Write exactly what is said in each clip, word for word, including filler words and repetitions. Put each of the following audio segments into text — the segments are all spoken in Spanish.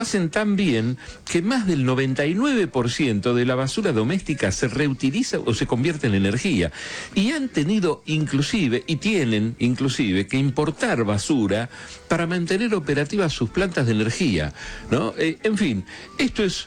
hacen tan bien que más del noventa y nueve por ciento de la basura doméstica se reutiliza o se convierte en energía. Y han tenido inclusive, y tienen inclusive, que importar basura para mantener operativas sus plantas de energía, ¿no? Eh, en fin, esto es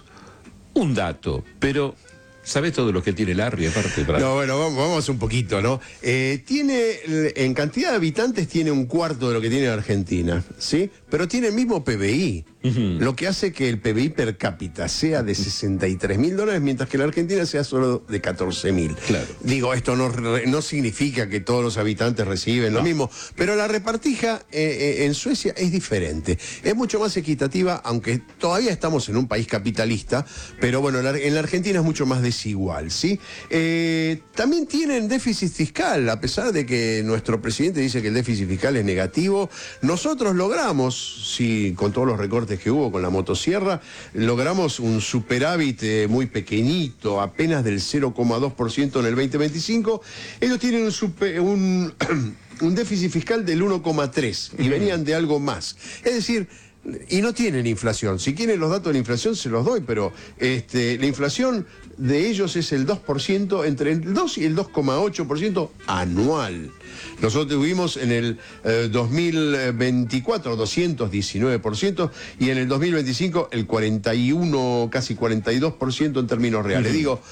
un dato, pero... ¿Sabés todo lo que tiene Larry aparte? Para... No, bueno, vamos, vamos un poquito, ¿no? Eh, tiene, en cantidad de habitantes tiene un cuarto de lo que tiene Argentina, ¿sí? Pero tiene el mismo P B I, uh-huh. Lo que hace que el P B I per cápita sea de sesenta y tres mil dólares, mientras que la Argentina sea solo de catorce mil. Claro. Digo, esto no, no significa que todos los habitantes reciben no. lo mismo, pero la repartija eh, eh, en Suecia es diferente. Es mucho más equitativa, aunque todavía estamos en un país capitalista, pero bueno, la, en la Argentina es mucho más desigual, ¿sí? Eh, también tienen déficit fiscal, a pesar de que nuestro presidente dice que el déficit fiscal es negativo. Nosotros logramos, sí, con todos los recortes que hubo con la motosierra, logramos un superávit eh, muy pequeñito, apenas del cero coma dos por ciento en el veinte veinticinco. Ellos tienen un, super, un, un déficit fiscal del uno coma tres y venían de algo más. Es decir, y no tienen inflación. Si quieren los datos de la inflación se los doy, pero este, la inflación de ellos es el dos por ciento, entre el dos y el dos coma ocho por ciento anual. Nosotros tuvimos en el eh, dos mil veinticuatro doscientos diecinueve por ciento y en el dos mil veinticinco el cuarenta y uno, casi cuarenta y dos por ciento en términos reales. Uh-huh. Digo,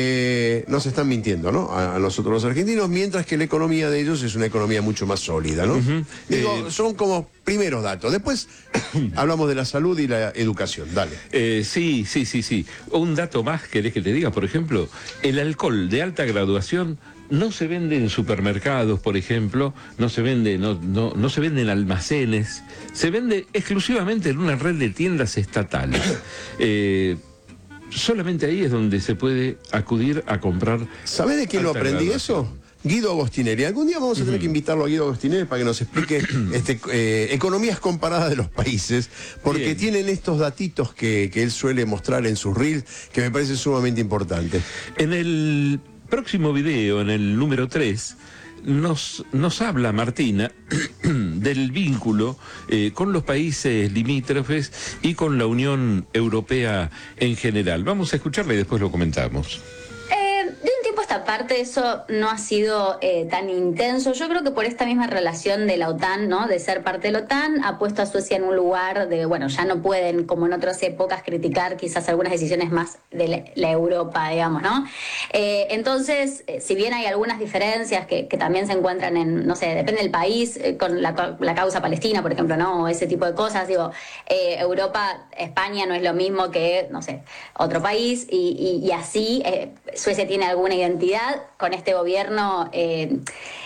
eh, nos están mintiendo, ¿no? A, a nosotros los argentinos, mientras que la economía de ellos es una economía mucho más sólida, ¿no? Uh-huh. Digo, eh... son como primeros datos. Después hablamos de la salud y la educación. Dale. Eh, sí, sí, sí, sí. Un dato más, ¿querés que te diga? Por ejemplo, el alcohol de alta graduación no se vende en supermercados, por ejemplo, no se vende, no, no, no se vende en almacenes, se vende exclusivamente en una red de tiendas estatales. Eh, solamente ahí es donde se puede acudir a comprar. ¿Sabés de quién lo aprendí graduación? Eso? Guido Agostinelli. Algún día vamos a tener que invitarlo a Guido Agostinelli para que nos explique este, eh, economías comparadas de los países, porque Bien. tienen estos datitos que, que él suele mostrar en sus reels, que me parece sumamente importante. En el próximo video, en el número tres, nos, nos habla Martina del vínculo eh, con los países limítrofes y con la Unión Europea en general. Vamos a escucharla y después lo comentamos. Aparte, eso no ha sido eh, tan intenso. Yo creo que por esta misma relación de la OTAN, ¿no? De ser parte de la OTAN, ha puesto a Suecia en un lugar de, bueno, ya no pueden, como en otras épocas, criticar quizás algunas decisiones más de la, la Europa, digamos, ¿no? Eh, entonces, eh, si bien hay algunas diferencias que, que también se encuentran en, no sé, depende del país, eh, con la, la causa palestina, por ejemplo, ¿no? O ese tipo de cosas, digo, eh, Europa, España no es lo mismo que, no sé, otro país, y, y, y así eh, Suecia tiene alguna identidad. Con este gobierno eh,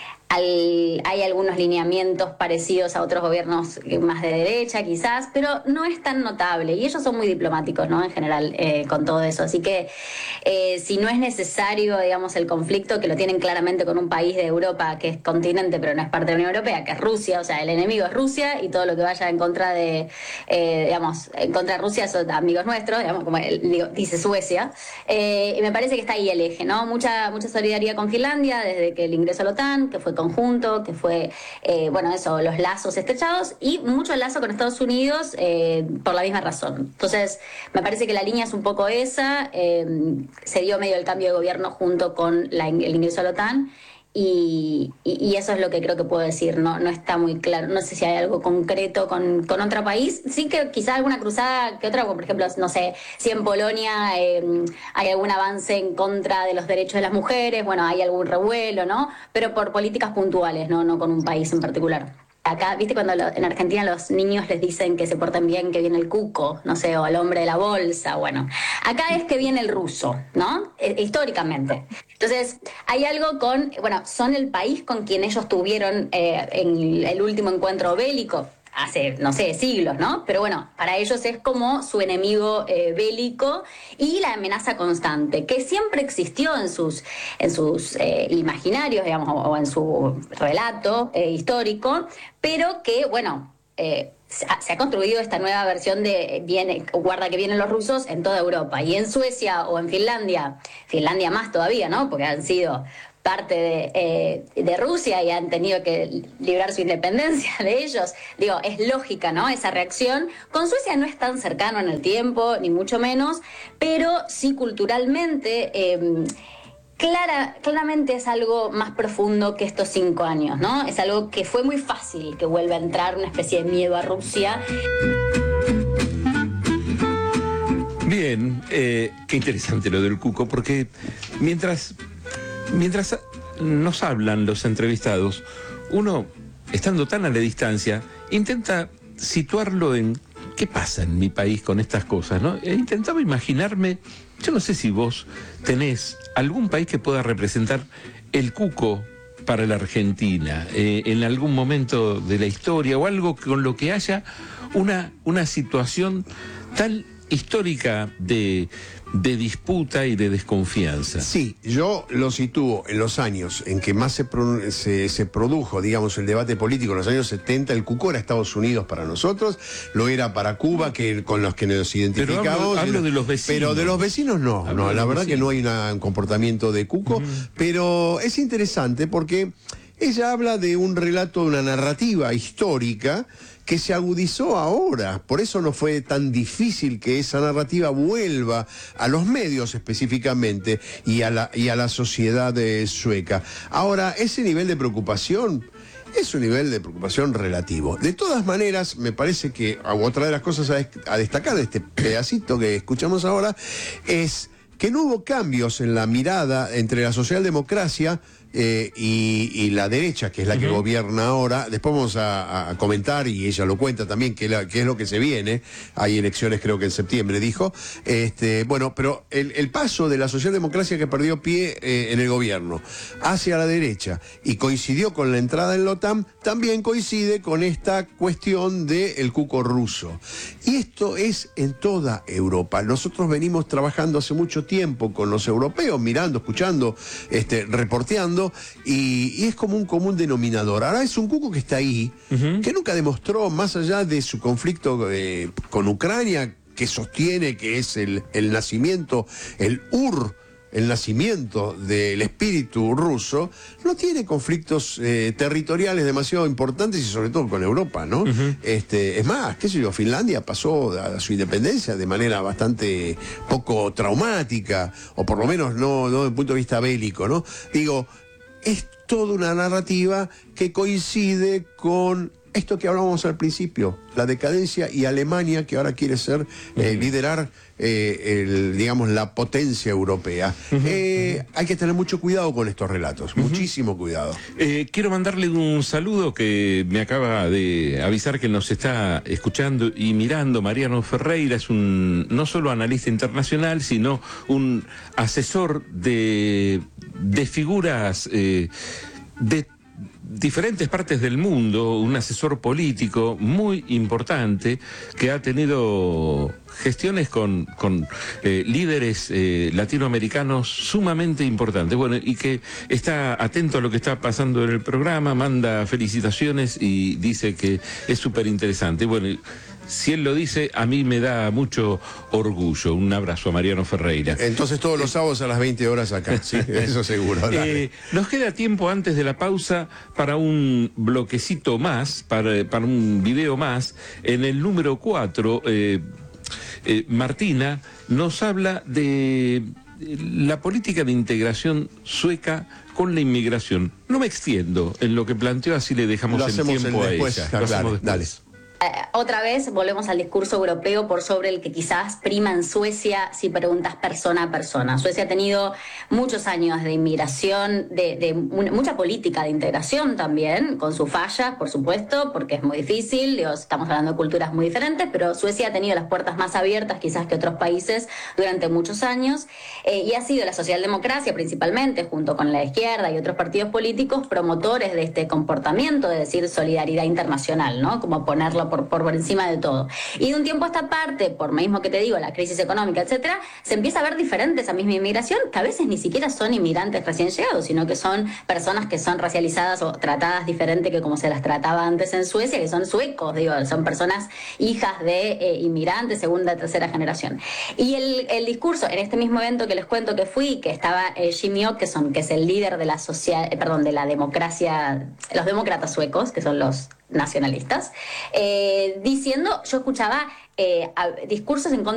al, hay algunos lineamientos parecidos a otros gobiernos más de derecha quizás, pero no es tan notable y ellos son muy diplomáticos, ¿no? En general eh, con todo eso, así que eh, si no es necesario, digamos, el conflicto, que lo tienen claramente con un país de Europa que es continente pero no es parte de la Unión Europea, que es Rusia, o sea, el enemigo es Rusia y todo lo que vaya en contra de, eh, digamos, en contra de Rusia son amigos nuestros, digamos, como el, digo, dice Suecia, eh, y me parece que está ahí el eje, ¿no? Mucha, mucha solidaridad con Finlandia desde que el ingreso a la OTAN, que fue conjunto, que fue, eh, bueno, eso, los lazos estrechados y mucho lazo con Estados Unidos eh, por la misma razón. Entonces, me parece que la línea es un poco esa, eh, se dio medio el cambio de gobierno junto con la, el ingreso a la OTAN y, y, y eso es lo que creo que puedo decir, no, no está muy claro, no sé si hay algo concreto con, con otro país, sí que quizás alguna cruzada que otra, como por ejemplo, no sé, si en Polonia eh, hay algún avance en contra de los derechos de las mujeres, bueno, hay algún revuelo, ¿no? Pero por políticas puntuales, no, no con un país en particular. Acá, viste, cuando lo, en Argentina los niños les dicen que se porten bien, que viene el cuco, no sé, o el hombre de la bolsa, bueno. Acá es que viene el ruso, ¿no? E, históricamente. Entonces, hay algo con, bueno, son el país con quien ellos tuvieron eh, en el último encuentro bélico, hace, no sé, siglos, ¿no? Pero bueno, para ellos es como su enemigo eh, bélico y la amenaza constante, que siempre existió en sus, en sus eh, imaginarios, digamos, o, o en su relato eh, histórico, pero que, bueno, eh, se ha, se ha construido esta nueva versión de viene, guarda que vienen los rusos en toda Europa. Y en Suecia o en Finlandia, Finlandia más todavía, ¿no? Porque han sido parte de, eh, de Rusia y han tenido que librar su independencia de ellos. Digo, es lógica, ¿no?, esa reacción. Con Suecia no es tan cercano en el tiempo, ni mucho menos, pero sí culturalmente... Eh, Clara, claramente es algo más profundo que estos cinco años, ¿no? Es algo que fue muy fácil que vuelva a entrar una especie de miedo a Rusia. Bien, eh, qué interesante lo del cuco, porque mientras, mientras nos hablan los entrevistados, uno, estando tan a la distancia, intenta situarlo en qué pasa en mi país con estas cosas, ¿no? E intentaba imaginarme, yo no sé si vos tenés algún país que pueda representar el cuco para la Argentina, eh, en algún momento de la historia, o algo con lo que haya una, una situación tan histórica de, de disputa y de desconfianza. Sí, yo lo sitúo en los años en que más se, pro, se, se produjo, digamos, el debate político, en los años setenta, el cuco era Estados Unidos para nosotros, lo era para Cuba, que con los que nos identificamos. Pero hablo, hablo de los vecinos. Pero de los vecinos no, hablo no la verdad vecinos. Que no hay una, un comportamiento de cuco, uh-huh. Pero es interesante porque ella habla de un relato, de una narrativa histórica que se agudizó ahora. Por eso no fue tan difícil que esa narrativa vuelva a los medios específicamente y a la, y a la sociedad eh, sueca. Ahora, ese nivel de preocupación es un nivel de preocupación relativo. De todas maneras, me parece que otra de las cosas a, a destacar de este pedacito que escuchamos ahora es que no hubo cambios en la mirada entre la socialdemocracia Eh, y, y la derecha, que es la que uh-huh. gobierna ahora. Después vamos a, a comentar, y ella lo cuenta también, qué es lo que se viene. Hay elecciones, creo que en septiembre, dijo. Este, bueno, pero el, el paso de la socialdemocracia que perdió pie eh, en el gobierno hacia la derecha y coincidió con la entrada en la OTAN, también coincide con esta cuestión del cuco ruso. Y esto es en toda Europa. Nosotros venimos trabajando hace mucho tiempo con los europeos, mirando, escuchando, este, reporteando, Y, y es como un común denominador. Ahora es un cuco que está ahí, uh-huh. que nunca demostró, más allá de su conflicto eh, con Ucrania, que sostiene que es el, el nacimiento, el ur, el nacimiento del espíritu ruso, no tiene conflictos eh, territoriales demasiado importantes, y sobre todo con Europa, ¿no? Uh-huh. Este, es más, qué sé yo, Finlandia pasó a, a su independencia de manera bastante poco traumática, o por lo menos no, no desde el punto de vista bélico, ¿no? Digo, es toda una narrativa que coincide con esto que hablábamos al principio, la decadencia, y Alemania, que ahora quiere ser, eh, uh-huh. liderar, eh, el, digamos, la potencia europea. Uh-huh. Eh, hay que tener mucho cuidado con estos relatos, uh-huh. muchísimo cuidado. Eh, quiero mandarle un saludo que me acaba de avisar que nos está escuchando y mirando. Mariano Ferreira es un no solo analista internacional, sino un asesor de, de figuras eh, de diferentes partes del mundo, un asesor político muy importante que ha tenido gestiones con, con eh, líderes eh, latinoamericanos sumamente importantes. Bueno, y que está atento a lo que está pasando en el programa, manda felicitaciones y dice que es súper interesante. Bueno, si él lo dice, a mí me da mucho orgullo. Un abrazo a Mariano Ferreira. Entonces todos los sábados a las veinte horas acá, sí, eso seguro. Eh, nos queda tiempo antes de la pausa para un bloquecito más, para, para un video más. En el número cuatro, eh, eh, Martina nos habla de la política de integración sueca con la inmigración. No me extiendo en lo que planteó, así le dejamos el tiempo a después, ella. Claro, lo hacemos dale, después. dale. Eh, otra vez volvemos al discurso europeo por sobre el que quizás prima en Suecia si preguntas persona a persona. Suecia ha tenido muchos años de inmigración, de, de una, mucha política de integración también, con sus fallas, por supuesto, porque es muy difícil, digo, estamos hablando de culturas muy diferentes, pero Suecia ha tenido las puertas más abiertas quizás que otros países durante muchos años, eh, y ha sido la socialdemocracia principalmente, junto con la izquierda y otros partidos políticos, promotores de este comportamiento, de decir solidaridad internacional, ¿no? Como ponerlo ¿no? Por, por, por encima de todo. Y de un tiempo a esta parte, por mismo que te digo, la crisis económica, etcétera, se empieza a ver diferente esa misma inmigración, que a veces ni siquiera son inmigrantes recién llegados, sino que son personas que son racializadas o tratadas diferente que como se las trataba antes en Suecia, que son suecos, digo, son personas hijas de eh, inmigrantes, segunda, tercera generación. Y el, el discurso, en este mismo evento que les cuento que fui, que estaba eh, Jimmy Åkesson, que es el líder de la social, eh, perdón, de la democracia, los demócratas suecos, que son los nacionalistas, eh, diciendo, yo escuchaba eh, a, discursos en contra